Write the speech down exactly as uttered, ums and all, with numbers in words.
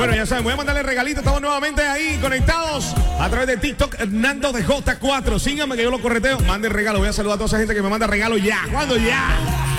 Bueno, ya saben, voy a mandarle regalito. Estamos nuevamente ahí conectados a través de TikTok, Hernando de J cuatro. Síganme que yo lo correteo. Manden regalo. Voy a saludar a toda esa gente que me manda regalo ya. ¿Cuándo ya?